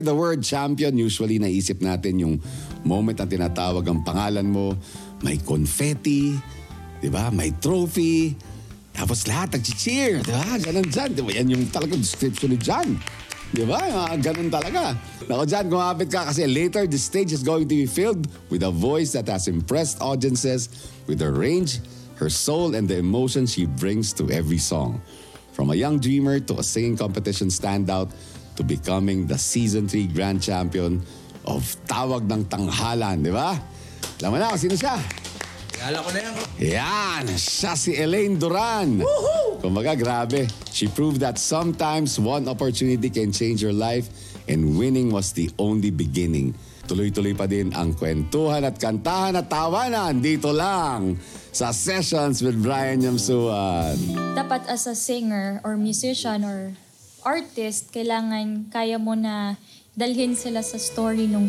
The word champion, usually naisip natin yung moment na tinatawag ang pangalan mo, may confetti, di ba? May trophy, tapos lahat nag-cheer, di ba? Ganun dyan, di ba? Yan yung talagang description ni John. Di ba? Ganun talaga. Nako John, kumapit ka kasi later the stage is going to be filled with a voice that has impressed audiences with her range, her soul, and the emotion she brings to every song. From a young dreamer to a singing competition standout, to becoming the Season 3 Grand Champion of Tawag ng Tanghalan, di ba? Alam mo na, sino siya? Kala ko na yan. Yan, siya si Elaine Duran. Kumbaga, grabe. She proved that sometimes one opportunity can change your life and winning was the only beginning. Tuloy-tuloy pa din ang kwentuhan at kantahan at tawanan dito lang sa Sessions with Brian Yamsuan. Dapat as a singer or musician or artist, kailangan kaya mo na dalhin sila sa story ng